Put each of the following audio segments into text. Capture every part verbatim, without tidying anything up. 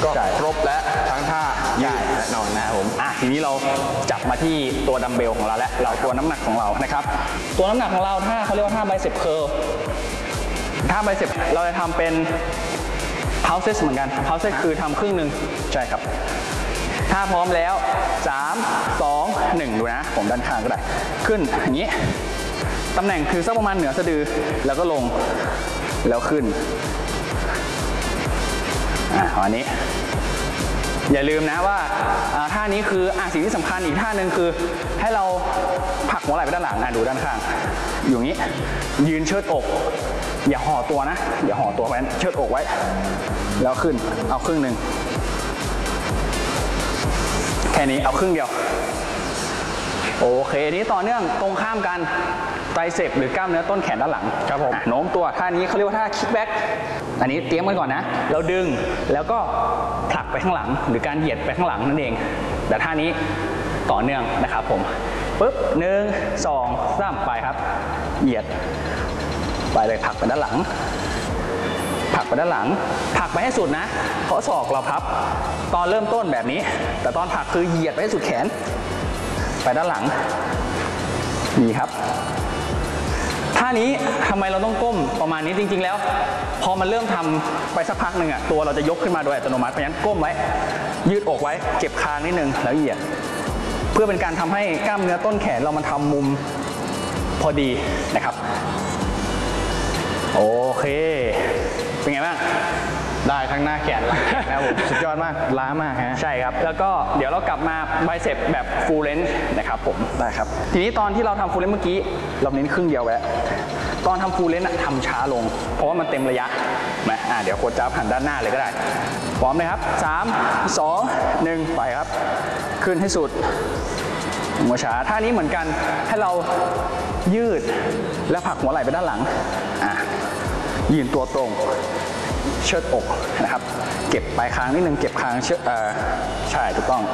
ก็ครบและทั้งท่ายืดและนอนนะครับผมอ่ะทีนี้เราจับมาที่ตัวดัมเบลของเราแล้วเราตัวน้ำหนักของเรานะครับตัวน้ำหนักของเราถ้าเขาเรียกว่าท่าไบเซปเคิร์ลท่าไบเซปเราจะทำเป็นเพาเซสเหมือนกันเพาเซสคือทำครึ่งหนึ่งใช่ครับถ้าพร้อมแล้วสาม สอง หนึ่งดูนะผมด้านข้างก็ได้ขึ้นอย่างนี้ตำแหน่งคือสักประมาณเหนือสะดือแล้วก็ลงแล้วขึ้นอ่ะวันนี้อย่าลืมนะว่าท่านี้คืออ่ะสิ่งที่สำคัญอีกท่าหนึ่งคือให้เราผลักหัวไหล่ไปด้านหลังนะดูด้านข้างอยู่อย่างนี้ยืนเชิดอกอย่าห่อตัวนะอย่าห่อตัวไว้เชิดอกไว้แล้วขึ้นเอาครึ่งหนึ่งแค่นี้เอาครึ่งเดียวโอเคนี้ต่อเนื่องตรงข้ามกันไตรเซปหรือกล้ามเนื้อต้นแขนด้านหลังครับผมโน้มตัวท่านี้เขาเรียกว่าท่าคิกแบ็กอันนี้เตรียมกันก่อนนะเราดึงแล้วก็ผลักไปข้างหลังหรือการเหยียดไปข้างหลังนั่นเองแต่ท่านี้ต่อเนื่องนะครับผมปึ๊บหนึ่งสองสามไปครับเหยียดไปเลยผลักไปด้านหลังผลักไปด้านหลังผลักไปให้สุดนะเพราะศอกเราพับตอนเริ่มต้นแบบนี้แต่ตอนผลักคือเหยียดไปให้สุดแขนไปด้านหลังนี่ครับท่านี้ทำไมเราต้องก้มประมาณนี้จริงๆแล้วพอมันเริ่มทำไปสักพักหนึ่งอ่ะตัวเราจะยกขึ้นมาโดยอัตโนมัติเพราะฉะนั้นก้มไว้ยืดอกไว้เก็บคางนิดนึงแล้วเหยียดเพื่อเป็นการทำให้กล้ามเนื้อต้นแขนเรามันทำมุมพอดีนะครับโอเคเป็นไงบ้างได้ทั้งหน้าแขนหลังแขนนะครับผมสุดยอดมากล้ามากฮะใช่ครับแล้วก็เดี๋ยวเรากลับมาไบเซปแบบฟูลเลนจ์นะครับผมได้ครับทีนี้ตอนที่เราทำฟูลเลนจ์เมื่อกี้เราเน้นครึ่งเดียวไว้ตอนทำฟูลเลนจ์ทำช้าลงเพราะว่ามันเต็มระยะมาอ่าเดี๋ยวโค้ชจ๊าบหันด้านหน้าเลยก็ได้พร้อมเลยครับสาม สอง หนึ่งไปครับขึ้นให้สุดหัวช้าท่านี้เหมือนกันให้เรายืดและผลักหัวไหล่ไปด้านหลังอ่ะยืนตัวตรงเชิดอกนะครับเก็บปลายคางนิดนึงเก็บคางเชิดเอ่อใช่ถูกต้อง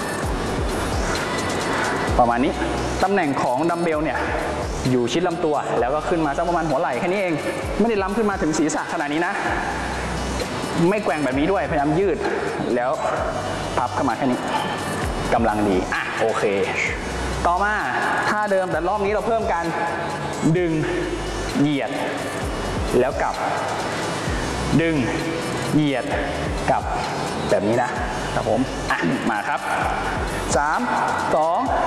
ประมาณนี้ตำแหน่งของดัมเบลเนี่ยอยู่ชิดลำตัวแล้วก็ขึ้นมาสักประมาณหัวไหล่แค่นี้เองไม่ได้ล้ำขึ้นมาถึงศีรษะขนาดนี้นะไม่แกว่งแบบนี้ด้วยพยายามยืดแล้วพับเข้ามาแค่นี้กำลังดีอ่ะโอเคต่อมาท่าเดิมแต่รอบนี้เราเพิ่มการดึงเหยียดแล้วกลับดึงเหยียดกลับแบบนี้นะครับผมอ่ะมาครับสาม สอง